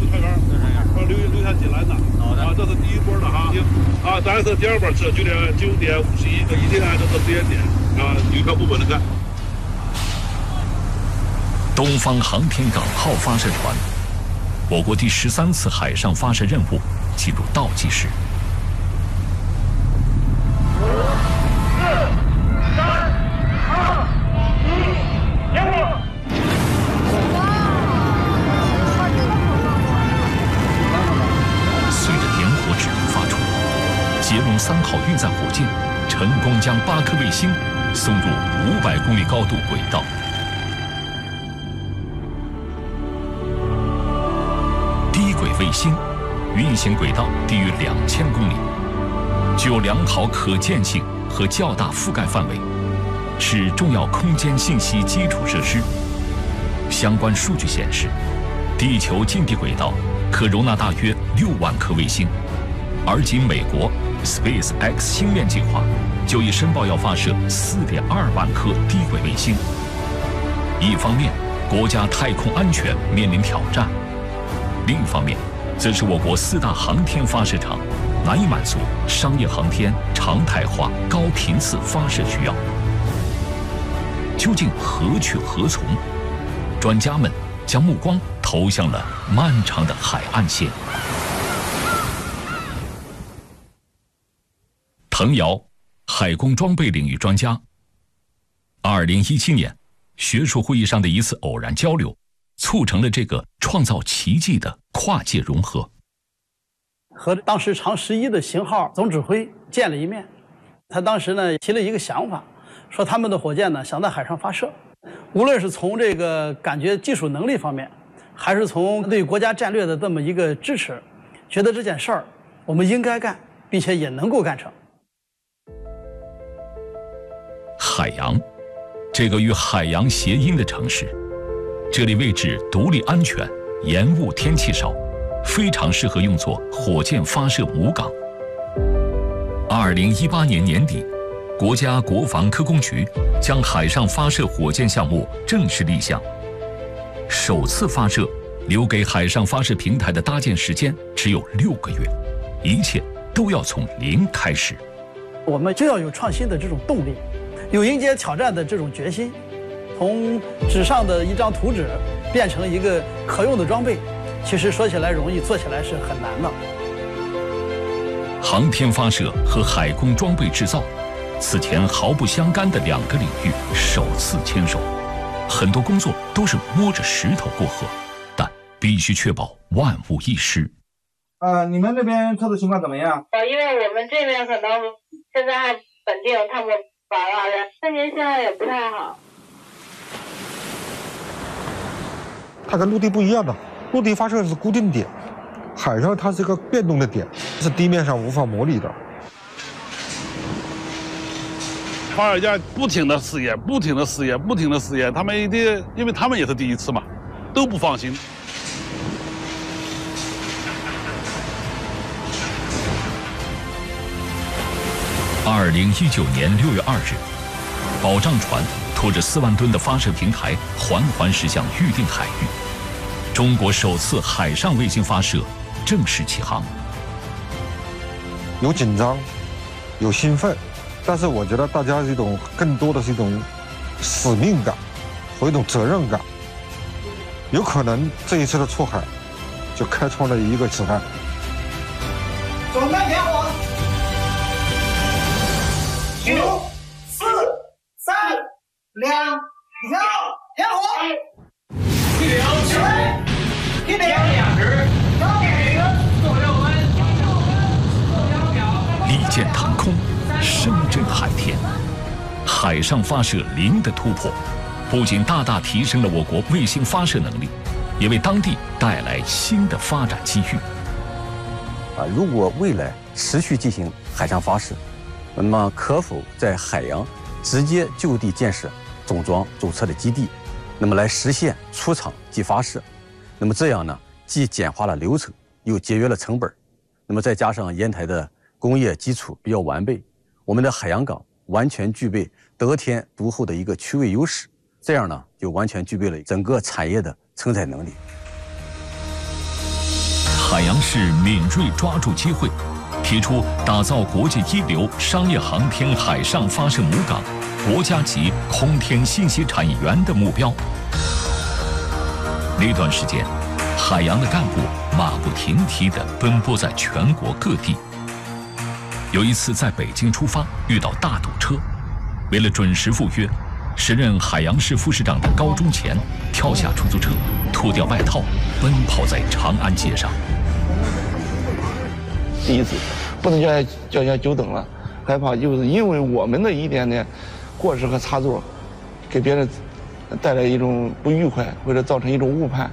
快杆，留下进来的。好的，这是第一波的哈。咱是第二波车9点51，一定按照这时间点旅客部门的干。 东方航天港号发射船，我国第13次海上发射任务进入倒计时。 5、4、3、2、1，点火！ 随着点火指令发出，捷龙3号运载火箭成功将8颗卫星送入500公里高度轨道。低轨卫星运行轨道低于2000公里，具有良好可见性和较大覆盖范围，是重要空间信息基础设施。相关数据显示，地球近地轨道可容纳大约6万颗卫星，而仅美国 SpaceX 星链计划就已申报要发射4.2万颗低轨卫星。一方面，国家太空安全面临挑战；另一方面，则是我国4大航天发射场难以满足商业航天常态化高频次发射需要。究竟何去何从？专家们将目光投向了漫长的海岸线。滕瑶，海工装备领域专家。2017年，学术会议上的一次偶然交流，促成了这个创造奇迹的跨界融合。 和当时长11的型号总指挥见了一面，他当时呢提了一个想法，说他们的火箭呢想在海上发射，无论是从这个感觉技术能力方面，还是从对国家战略的这么一个支持，觉得这件事儿我们应该干，并且也能够干成。 海洋，这个与海洋谐音的城市，这里位置独立安全，盐雾天气少，非常适合用作火箭发射母港。2018年年底，国家国防科工局将海上发射火箭项目正式立项。首次发射留给海上发射平台的搭建时间只有6个月，一切都要从零开始。 我们就要有创新的这种动力，有迎接挑战的这种决心。从纸上的一张图纸变成一个可用的装备，其实说起来容易，做起来是很难的。 航天发射和海工装备制造，此前毫不相干的2个领域首次牵手，很多工作都是摸着石头过河，但必须确保万无一失。 你们这边测试情况怎么样？ 因为我们这边可能现在还稳定，他们玩了，今年现在也不太好。 它跟陆地不一样的，陆地发射是固定点，海上它是一个变动的点，是地面上无法模拟的。 发射家不停的试验，他们因为他们也是第一次嘛，都不放心。 2019年6月2日，保障船拖着4万吨的发射平台缓缓驶向预定海域，中国首次海上卫星发射正式起航。 有紧张，有兴奋，但是我觉得大家更多的是一种使命感和一种责任感。有可能这一次的出海，就开创了一个时代。 准备点火！5、4、3、2、1，点火！1点2只， 利剑腾空，声震海天。海上发射零的突破，不仅大大提升了我国卫星发射能力，也为当地带来新的发展机遇。 如果未来持续进行海上发射，那么可否在海洋直接就地建设总装主测的基地，那么来实现出厂即发射？那么这样呢，既简化了流程，又节约了成本。那么再加上烟台的工业基础比较完备，我们的海洋港完全具备得天独厚的一个区位优势，这样呢，就完全具备了整个产业的承载能力。 海洋市敏锐抓住机会，提出打造国际一流商业航天海上发射母港、国家级空天信息产业园的目标。那段时间，海洋的干部马不停蹄地奔波在全国各地。有一次在北京出发，遇到大堵车，为了准时赴约，时任海洋市副市长的高忠乾跳下出租车，脱掉外套，奔跑在长安街上。 第一次不能叫人家久等了，害怕就是因为我们的一点点过失和差错，给别人带来一种不愉快，或者造成一种误判。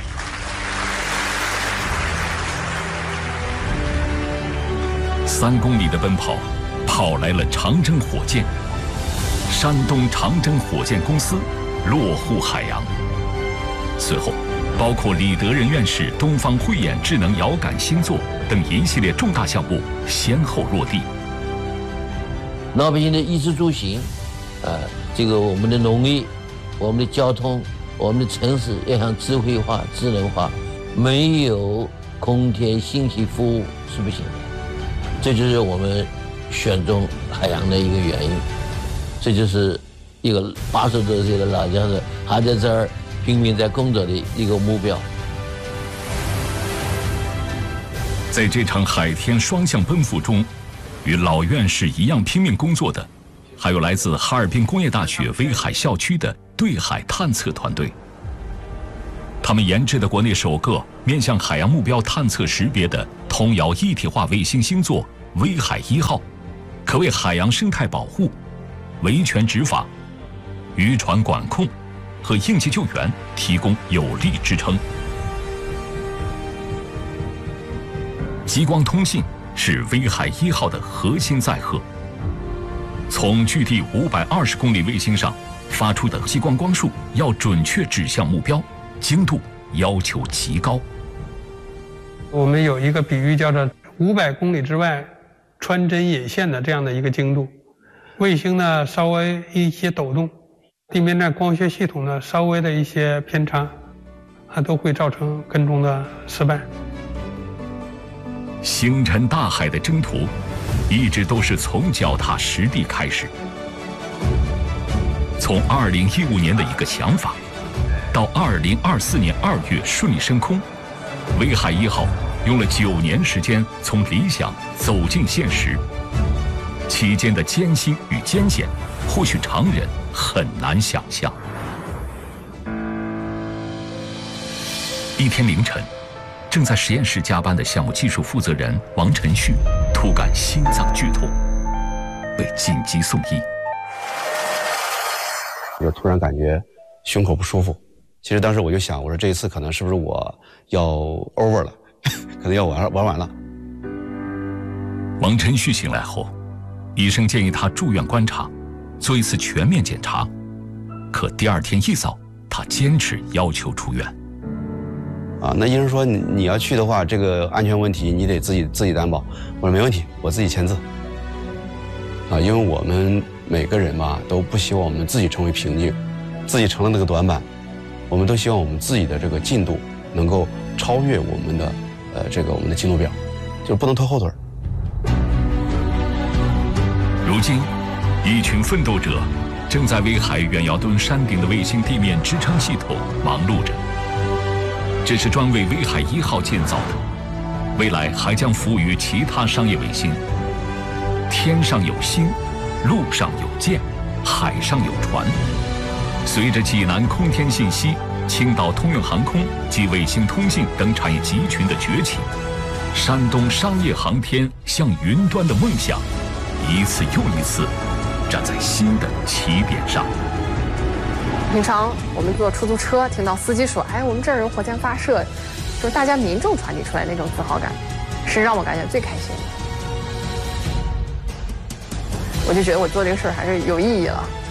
3公里的奔跑，跑来了长征火箭。山东长征火箭公司落户海洋。随后，包括李德仁院士东方慧眼智能遥感星座等一系列重大项目先后落地。 老百姓的衣食住行，这个我们的农业、我们的交通、我们的城市要想智慧化、智能化，没有空天信息服务是不行的。这就是我们选中海洋的一个原因。这就是一个80多岁的老将士还在这儿拼命在工作的一个目标。 在这场海天双向奔赴中，与老院士一样拼命工作的，还有来自哈尔滨工业大学威海校区的对海探测团队。他们研制的国内首个面向海洋目标探测识别的通遥一体化卫星星座威海1号，可为海洋生态保护、维权执法、渔船管控和应急救援提供有力支撑。激光通信是威海1号的核心载荷，从距地520公里卫星上发出的激光光束要准确指向目标，精度要求极高。 我们有一个比喻叫做500公里之外穿针引线的这样的一个精度。卫星呢稍微一些抖动，地面站光学系统呢稍微的一些偏差，它都会造成跟踪的失败。 星辰大海的征途，一直都是从脚踏实地开始。从2015年的一个想法，到2024年2月顺利升空，威海1号用了9年时间从理想走进现实。期间的艰辛与艰险，或许常人很难想象。一天凌晨，正在实验室加班的项目技术负责人王晨旭突感心脏剧痛，被紧急送医。 就突然感觉胸口不舒服，其实当时我就想，我说这一次可能是不是我要 over 了，可能要玩完了。 王晨旭醒来后，医生建议他住院观察，做一次全面检查。可第2天一早，他坚持要求出院。 那医生说你要去的话，这个安全问题你得自己担保。我说没问题，我自己签字。因为我们每个人吧都不希望我们自己成为瓶颈，自己成了那个短板，我们都希望我们自己的这个进度能够超越我们的我们的进度表，就是不能拖后腿。 如今，一群奋斗者正在威海远遥墩山顶的卫星地面支撑系统忙碌着。这是专为威海1号建造的，未来还将服务于其他商业卫星。天上有星，路上有舰，海上有船。随着济南空天信息、青岛通用航空及卫星通信等产业集群的崛起，山东商业航天向云端的梦想一次又一次站在新的起点上。 平常我们坐出租车，听到司机说：“哎，我们这儿有火箭发射”，就是大家民众传递出来那种自豪感，是让我感觉最开心的。我就觉得我做这个事儿还是有意义了。